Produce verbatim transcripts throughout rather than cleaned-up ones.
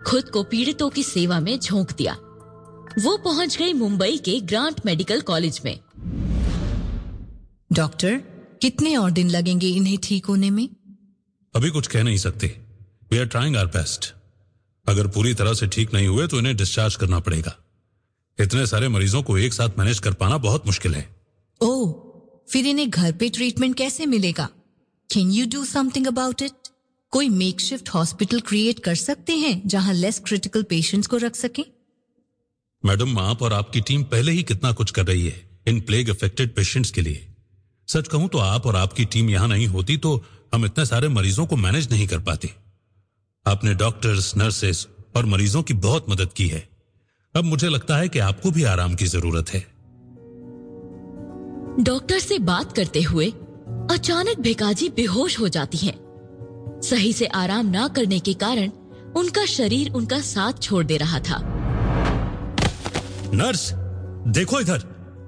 खुद को पीड़ितों की सेवा में झोंक दिया। वो पहुंच गई मुंबई के ग्रांट मेडिकल कॉलेज में। डॉक्टर, कितने और दिन लगेंगे इन्हें ठीक होने में? अभी कुछ कह नहीं सकते। We are trying our best. अगर पूरी तरह से ठीक नहीं हुए तो इन्हें डिस्चार्ज करना पड़ेगा। इतने सारे मरीजों को एक साथ मैनेज कर पाना बहुत मुश्किल है। ओह, फिर इन्हें घर पे ट्रीटमेंट कैसे मिलेगा? Can you do something about it? कोई मेकशिफ्ट हॉस्पिटल क्रिएट कर सकते हैं जहां लेस क्रिटिकल पेशेंट्स को रख सके? मैडम, आप और आपकी टीम पहले ही कितना कुछ कर रही है इन प्लेग अफेक्टेड पेशेंट्स के लिए। सच कहूं तो आप और आपकी टीम यहां नहीं होती तो हम इतने सारे मरीजों को मैनेज नहीं कर पाते। आपने डॉक्टर्स, नर्सेस और मरीजों की बहुत मदद की है। अब मुझे लगता है कि आपको भी आराम की जरूरत है। डॉक्टर से बात करते हुए अचानक भिकाजी बेहोश हो जाती हैं। सही से आराम ना करने के कारण उनका शरीर उनका साथ छोड़ दे रहा था। नर्स, देखो इधर।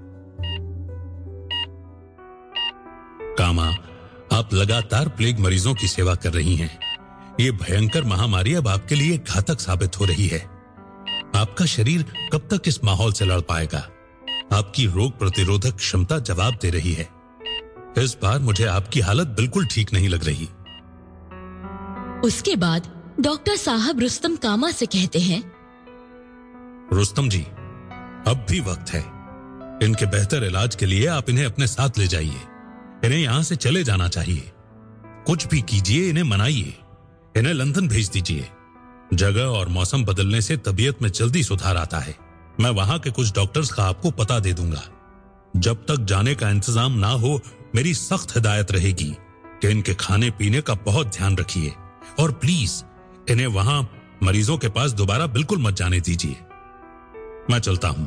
कामा, आप लगातार प्लेग मरीजों की सेवा कर रही हैं। ये भयंकर महामारी अब आपके लिए घातक साबित हो रही है। आपका शरीर कब तक इस माहौल से लड़ पाएगा? आपकी रोग प्रतिरोधक क्षमता जवाब दे रही है। इस बार मुझे आपकी हालत बिल्कुल ठीक नहीं लग रही। उसके बाद डॉक्टर साहब रुस्तम कामा से कहते हैं, रुस्तम जी, अब भी वक्त है। इनके बेहतर इलाज के लिए आप इन्हें अपने साथ ले जाइए। इन्हें यहां से चले जाना चाहिए। कुछ भी कीजिए, इन्हें मनाइए। इन्हें लंदन भेज दीजिए। जगह और मौसम बदलने से तबीयत में जल्दी सुधार आता है। मैं वहां के कुछ डॉक्टर्स का आपको पता दे दूंगा। जब तक जाने का इंतजाम ना हो, मेरी सख्त हिदायत रहेगी कि इनके खाने पीने का बहुत ध्यान रखिए और प्लीज इन्हें वहां मरीजों के पास दोबारा बिल्कुल मत जाने दीजिए। मैं चलता हूं।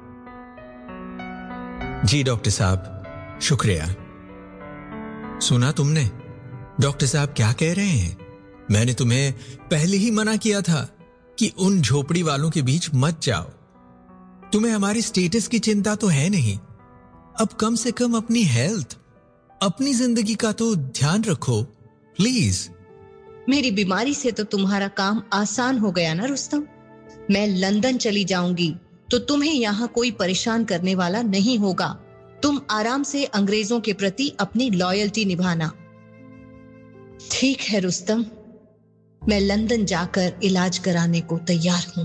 जी डॉक्टर साहब, शुक्रिया। सुना तुमने? डॉक्टर साहब क्या कह रहे हैं? मैंने तुम्हें पहले ही मना किया था कि उन झोपड़ी वालों के बीच मत जाओ। तुम्हें हमारी स्टेटस की चिंता तो है नहीं। अब कम से कम अपनी हेल्थ, अपनी जिंदगी का तो ध्यान रखो प्लीज। मेरी बीमारी से तो तुम्हारा काम आसान हो गया ना रुस्तम। मैं लंदन चली जाऊंगी तो तुम्हें यहाँ कोई परेशान करने वाला नहीं होगा। तुम आराम से अंग्रेजों के प्रति अपनी लॉयल्टी निभाना। ठीक है रुस्तम, मैं लंदन जाकर इलाज कराने को तैयार हूं।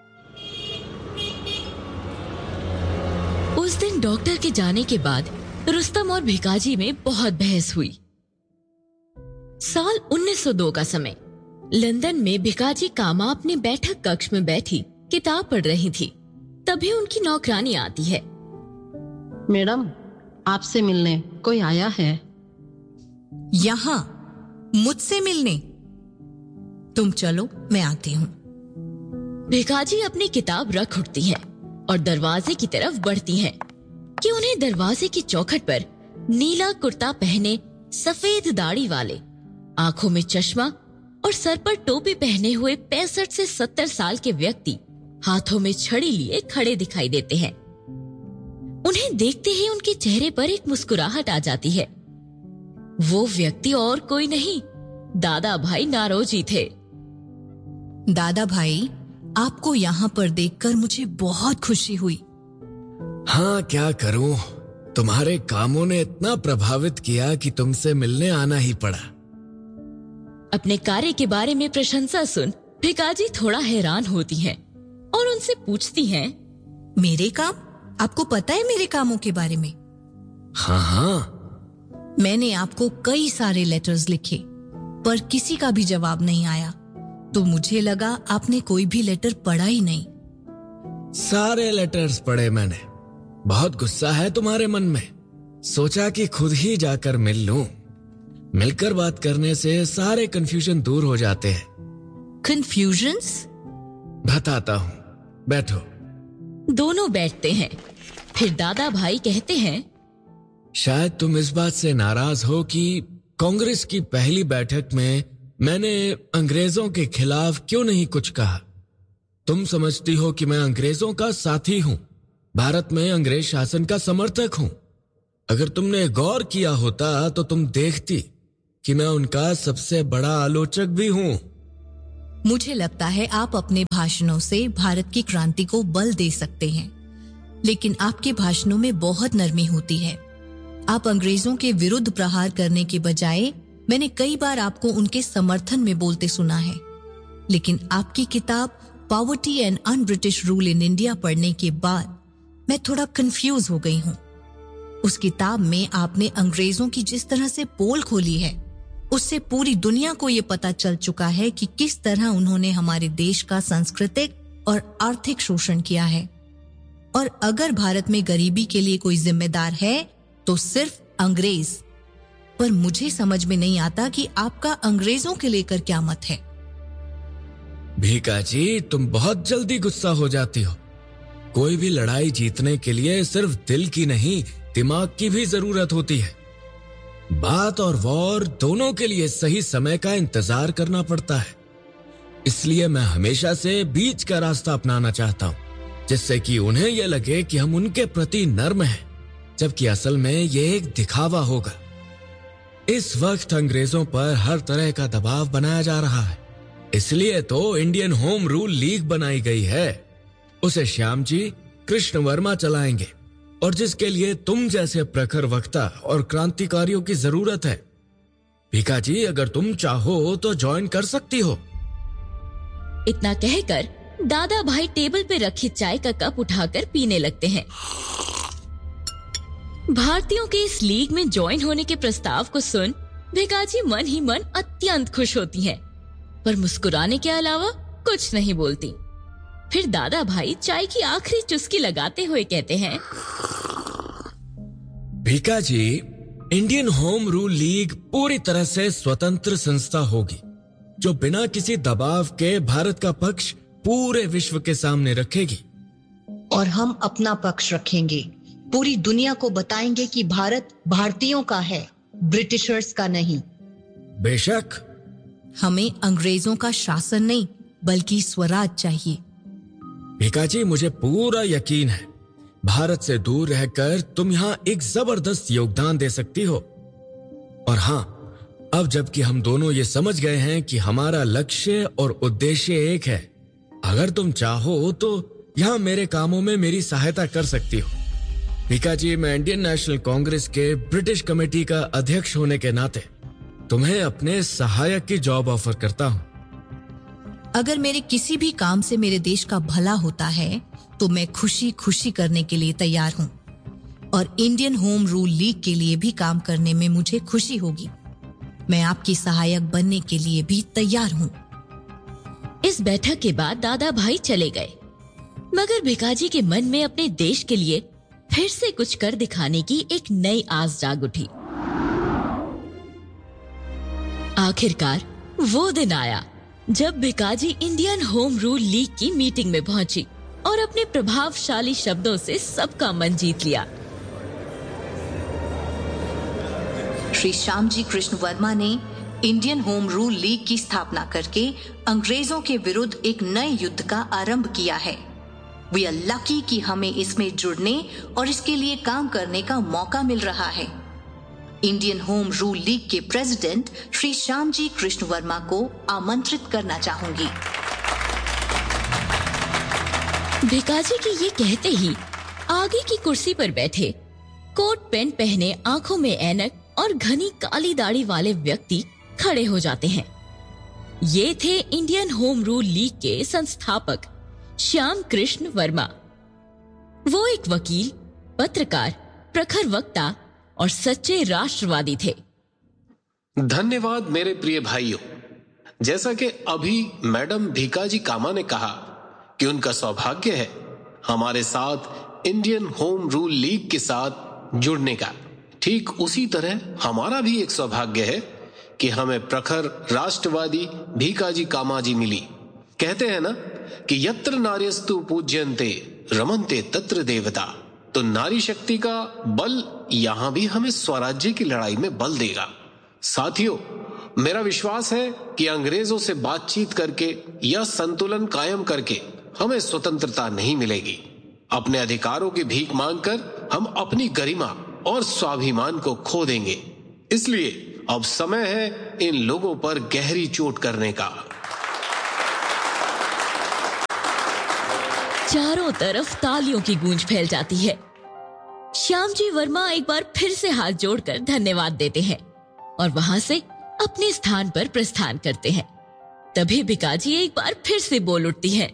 उस दिन डॉक्टर के जाने के बाद रुस्तम और भिकाजी में बहुत बहस हुई। साल उन्नीस सौ दो का समय। लंदन में भिकाजी कामा अपने बैठक कक्ष में बैठी किताब पढ़ रही थी। तभी उनकी नौकरानी आती है। मैडम, आपसे मिलने कोई आया है। यहाँ मुझसे मिलने? तुम चलो, मैं आती हूँ। भिकाजी अपनी किताब रख उठती है और दरवाजे की तरफ बढ़ती हैं कि उन्हें दरवाजे की चौखट पर नीला कुर्ता पहने, सफेद दाढ़ी वाले, आंखों में चश्मा और सर पर टोपी पहने हुए पैंसठ से सत्तर साल के व्यक्ति हाथों में छड़ी लिए खड़े दिखाई देते हैं। उन्हें देखते ही उनके चेहरे पर एक मुस्कुराहट आ जाती है। वो व्यक्ति और कोई नहीं, दादा भाई नारोजी थे। दादा भाई, आपको यहाँ पर देखकर मुझे बहुत खुशी हुई। हाँ, क्या करूं, तुम्हारे कामों ने इतना प्रभावित किया कि तुमसे मिलने आना ही पड़ा। अपने कार्य के बारे में प्रशंसा सुन भिकाजी थोड़ा हैरान होती हैं और उनसे पूछती हैं, मेरे काम? आपको पता है मेरे कामों के बारे में? हाँ हाँ। मैंने आपको कई सारे लेटर्स लिखे पर किसी का भी जवाब नहीं आया, तो मुझे लगा आपने कोई भी लेटर पढ़ा ही नहीं। सारे लेटर्स पढ़े मैंने। बहुत गुस्सा है तुम्हारे मन में। सोचा कि खुद ही जाकर मिल लूं। मिलकर बात करने से सारे कंफ्यूजन दूर हो जाते हैं। कंफ्यूजन्स? बताता हूँ, बैठो। दोनों बैठते हैं। फिर दादा भाई कहते हैं, शायद तुम इस बात से नाराज हो कि कांग्रेस की पहली बैठक में मैंने अंग्रेजों के खिलाफ क्यों नहीं कुछ कहा। तुम समझती हो कि मैं अंग्रेजों का साथी हूं, भारत में अंग्रेज शासन का समर्थक हूं। अगर तुमने गौर किया होता तो तुम देखती कि मैं उनका सबसे बड़ा आलोचक भी हूं। मुझे लगता है आप अपने भाषणों से भारत की क्रांति को बल दे सकते हैं, लेकिन आपके भाषणों में बहुत नरमी होती है। आप अंग्रेजों के विरुद्ध प्रहार करने के बजाय मैंने कई बार आपको उनके समर्थन में बोलते सुना है। लेकिन आपकी किताब poverty and un British rule in India पढ़ने के बाद मैं थोड़ा कंफ्यूज हो गई हूँ। उस किताब में आपने अंग्रेजों की जिस तरह से पोल खोली है, उससे पूरी दुनिया को ये पता चल चुका है कि किस तरह उन्होंने हमारे देश का सांस्कृतिक और आर्थिक शोषण किया है। और अगर भारत में गरीबी के लिए कोई जिम्मेदार है तो सिर्फ अंग्रेज। पर मुझे समझ में नहीं आता कि आपका अंग्रेजों के लेकर क्या मत है। भीका जी, तुम बहुत जल्दी गुस्सा हो जाती हो। कोई भी लड़ाई जीतने के लिए सिर्फ दिल की नहीं, दिमाग की भी जरूरत होती है। बात और वॉर दोनों के लिए सही समय का इंतजार करना पड़ता है। इसलिए मैं हमेशा से बीच का रास्ता अपनाना चाहता हूँ, जिससे कि उन्हें यह लगे कि हम उनके प्रति नर्म हैं, जबकि असल में यह एक दिखावा होगा। इस वक्त अंग्रेजों पर हर तरह का दबाव बनाया जा रहा है, इसलिए तो इंडियन होम रूल लीग बनाई गई है। उसे श्याम जी कृष्ण वर्मा चलाएंगे, और जिसके लिए तुम जैसे प्रखर वक्ता और क्रांतिकारियों की जरूरत है। भीका जी, अगर तुम चाहो तो ज्वाइन कर सकती हो। इतना कहकर दादा भाई टेबल पे रखी चाय का कप उठाकर पीने लगते हैं। भारतीयों के इस लीग में ज्वाइन होने के प्रस्ताव को सुन भिकाजी मन ही मन अत्यंत खुश होती हैं, पर मुस्कुराने के अलावा कुछ नहीं बोलती। फिर दादा भाई चाय की आखिरी चुस्की लगाते हुए कहते हैं, भीका जी, इंडियन होम रूल लीग पूरी तरह से स्वतंत्र संस्था होगी, जो बिना किसी दबाव के भारत का पक्ष पूरे विश्व के सामने रखेगी। और हम अपना पक्ष रखेंगे। पूरी दुनिया को बताएंगे कि भारत भारतीयों का है, ब्रिटिशर्स का नहीं। बेशक। हमें अंग्रेजों का शासन नहीं, बल्कि स्वराज चाहिए। भीका जी, मुझे पूरा यकीन है भारत से दूर रहकर तुम यहाँ एक जबरदस्त योगदान दे सकती हो। और हाँ, अब जबकि हम दोनों ये समझ गए हैं कि हमारा लक्ष्य और उद्देश्य एक है, अगर तुम चाहो तो यहाँ मेरे कामों में मेरी सहायता कर सकती हो। भीका जी, मैं इंडियन नेशनल कांग्रेस के ब्रिटिश कमेटी का अध्यक्ष होने के नाते तुम्हें अपने सहायक की जॉब ऑफर करता हूँ। अगर मेरे किसी भी काम से मेरे देश का भला होता है तो मैं खुशी खुशी करने के लिए तैयार हूँ, और इंडियन होम रूल लीग के लिए भी काम करने में मुझे खुशी होगी। मैं आपकी सहायक बनने के लिए भी तैयार हूँ। इस बैठक के बाद दादा भाई चले गए, मगर भिकाजी के मन में अपने देश के लिए फिर से कुछ कर दिखाने की एक नई आस जाग उठी। आखिरकार वो दिन आया जब Bhikaji Indian home rule league की मीटिंग में पहुंची और अपने प्रभावशाली शब्दों से सबका मन जीत लिया। श्री श्यामजी कृष्ण वर्मा ने इंडियन होम रूल लीग की स्थापना करके अंग्रेजों के विरुद्ध एक नए युद्ध का आरंभ किया है। वी आर लकी कि हमें इसमें जुड़ने और इसके लिए काम करने का मौका मिल रहा है। इंडियन होम रूल लीग के प्रेसिडेंट श्री श्यामजी कृष्ण वर्मा को आमंत्रित करना चाहूंगी। भिकाजी के ये कहते ही आगे की कुर्सी पर बैठे कोट पेंट पहने, आंखों में ऐनक और घनी काली दाढ़ी वाले व्यक्ति खड़े हो जाते हैं। ये थे इंडियन होम रूल लीग के संस्थापक श्याम कृष्ण वर्मा। वो एक वकील, पत्रकार, प्रखर वक्ता और सच्चे राष्ट्रवादी थे। धन्यवाद मेरे प्रिय भाइयों। जैसा कि अभी मैडम भीकाजी कामा ने कहा कि उनका सौभाग्य है हमारे साथ इंडियन होम रूल लीग के साथ जुड़ने का, ठीक उसी तरह हमारा भी एक सौभाग्य है कि हमें प्रखर राष्ट्रवादी भीकाजी कामा जी मिली। कहते हैं ना कि यत्र नार्यस्तु पूज्यन्ते रमन्ते तत्र देवता। तो नारी शक्ति का बल यहां भी हमें स्वराज्य की लड़ाई में बल देगा। साथियों, मेरा विश्वास है कि अंग्रेजों से बातचीत करके या संतुलन कायम करके हमें स्वतंत्रता नहीं मिलेगी। अपने अधिकारों की भीख मांगकर हम अपनी गरिमा और स्वाभिमान को खो देंगे। इसलिए अब समय है इन लोगों पर गहरी चोट करने का। चारों तरफ तालियों की गूंज फैल जाती है। श्यामजी वर्मा एक बार फिर से हाथ जोड़कर धन्यवाद देते हैं और वहां से अपने स्थान पर प्रस्थान करते हैं। तभी भिकाजी एक बार फिर से बोल उठती है।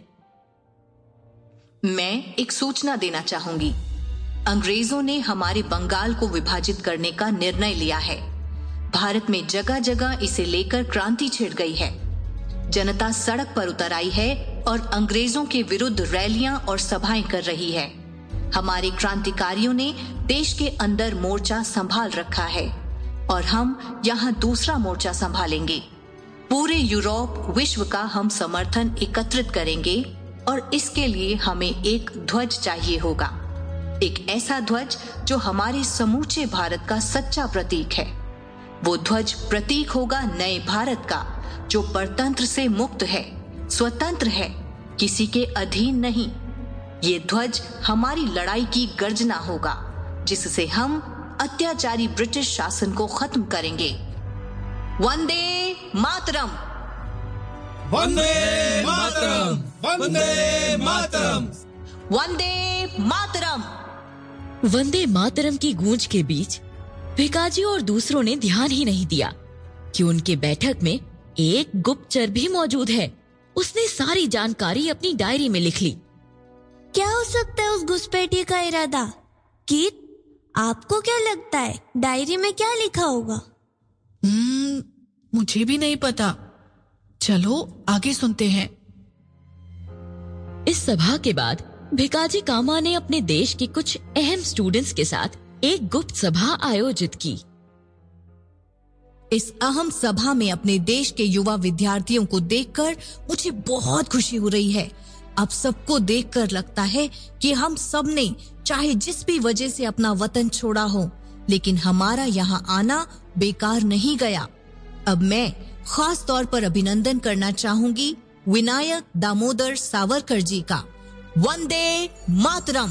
मैं एक सूचना देना चाहूंगी। अंग्रेजों ने हमारे बंगाल को विभाजित करने का निर्णय लिया है। भारत में जगह जगह इसे लेकर क्रांति छिड़ गई है। जनता सड़क पर उतर आई है और अंग्रेजों के विरुद्ध रैलियां और सभाएं कर रही है। हमारे क्रांतिकारियों ने देश के अंदर मोर्चा संभाल रखा है और हम यहाँ दूसरा मोर्चा संभालेंगे। पूरे यूरोप विश्व का हम समर्थन एकत्रित करेंगे और इसके लिए हमें एक ध्वज चाहिए होगा, एक ऐसा ध्वज जो हमारे समूचे भारत का सच्चा प्रतीक है। वो ध्वज प्रतीक होगा नए भारत का, जो परतंत्र से मुक्त है, स्वतंत्र है, किसी के अधीन नहीं। ये ध्वज हमारी लड़ाई की गर्जना होगा, जिससे हम अत्याचारी ब्रिटिश शासन को खत्म करेंगे। वंदे मातरम, वंदे मातरम, वंदे मातरम, वंदे मातरम। वंदे मातरम की गूंज के बीच भिकाजी और दूसरों ने ध्यान ही नहीं दिया कि उनके बैठक में एक गुप्तचर भी मौजूद है। उसने सारी जानकारी अपनी डायरी में लिख ली। क्या हो सकता है उस घुसपैठिए का इरादा? कीट, आपको क्या लगता है डायरी में क्या लिखा होगा? हम्म, मुझे भी नहीं पता। चलो आगे सुनते हैं। इस सभा के बाद भिकाजी कामा ने अपने देश के कुछ अहम स्टूडेंट्स के साथ एक गुप्त सभा आयोजित की। इस अहम सभा में अपने देश के युवा विद्यार्थियों को देखकर मुझे बहुत खुशी हो रही है। अब सबको देखकर लगता है कि हम सब ने चाहे जिस भी वजह से अपना वतन छोड़ा हो, लेकिन हमारा यहाँ आना बेकार नहीं गया। अब मैं खास तौर पर अभिनंदन करना चाहूंगी विनायक दामोदर सावरकर जी का। वंदे मातरम।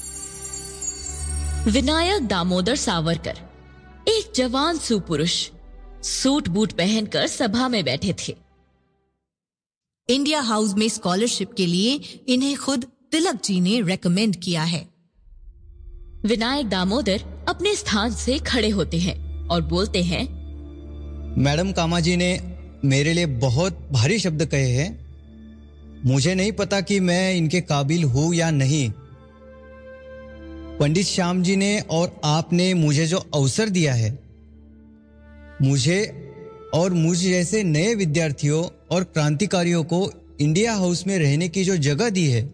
विनायक दामोदर सावरकर एक जवान सुपुरुष सूट बूट पहनकर सभा में बैठे थे। इंडिया हाउस में स्कॉलरशिप के लिए इन्हें खुद तिलक जी ने रेकमेंड किया है। विनायक दामोदर अपने स्थान से खड़े होते हैं और बोलते हैं, मैडम कामा जी ने मेरे लिए बहुत भारी शब्द कहे हैं। मुझे नहीं पता कि मैं इनके काबिल हूं या नहीं। पंडित श्याम जी ने और आपने मुझे जो अवसर दिया है, मुझे और मुझ जैसे नए विद्यार्थियों और क्रांतिकारियों को इंडिया हाउस में रहने की जो जगह दी है,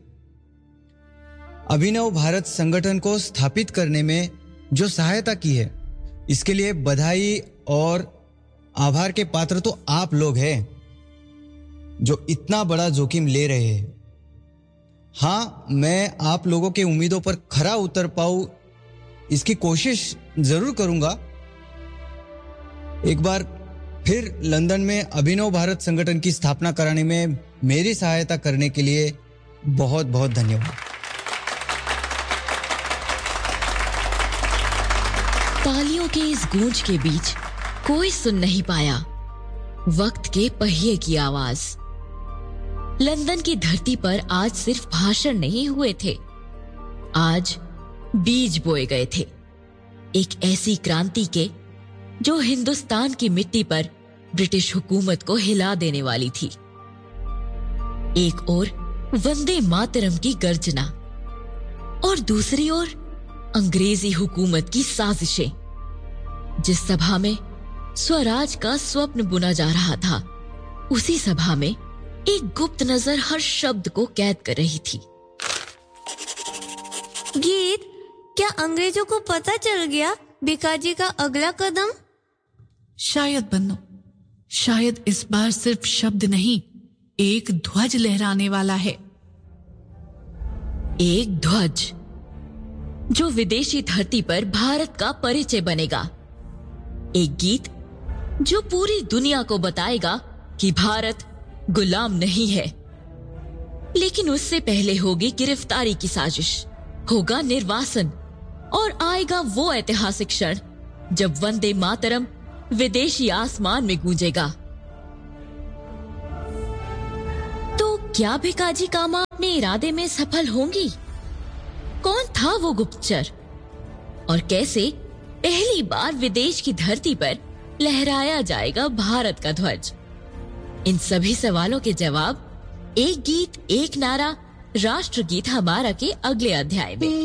अभिनव भारत संगठन को स्थापित करने में जो सहायता की है, इसके लिए बधाई और आभार के पात्र तो आप लोग हैं जो इतना बड़ा जोखिम ले रहे हैं। हाँ, मैं आप लोगों के उम्मीदों पर खरा उतर पाऊं, इसकी कोशिश जरूर करूंगा। एक बार फिर लंदन में अभिनव भारत संगठन की स्थापना कराने में मेरी सहायता करने के लिए बहुत बहुत धन्यवाद। तालियों के इस गूंज के बीच कोई सुन नहीं पाया वक्त के पहिए की आवाज। लंदन की धरती पर आज सिर्फ भाषण नहीं हुए थे, आज बीज बोए गए थे एक ऐसी क्रांति के जो हिंदुस्तान की मिट्टी पर ब्रिटिश हुकूमत को हिला देने वाली थी। एक ओर वंदे मातरम की गर्जना और दूसरी ओर अंग्रेजी हुकूमत की साजिशें। जिस सभा में स्वराज का स्वप्न बुना जा रहा था, उसी सभा में एक गुप्त नजर हर शब्द को कैद कर रही थी। गीत, क्या अंग्रेजों को पता चल गया भिकाजी का अगला कदम? शायद बन्नो, शायद इस बार सिर्फ शब्द नहीं, एक ध्वज लहराने वाला है। एक ध्वज जो विदेशी धरती पर भारत का परिचय बनेगा। एक गीत जो पूरी दुनिया को बताएगा कि भारत गुलाम नहीं है। लेकिन उससे पहले होगी गिरफ्तारी की साजिश, होगा निर्वासन और आएगा वो ऐतिहासिक क्षण जब वंदे मातरम विदेशी आसमान में गूंजेगा। तो क्या भिकाजी कामा अपने इरादे में सफल होंगी? कौन था वो गुप्तचर और कैसे पहली बार विदेश की धरती पर लहराया जाएगा भारत का ध्वज? इन सभी सवालों के जवाब एक गीत एक नारा राष्ट्रगीत हमारा के अगले अध्याय में।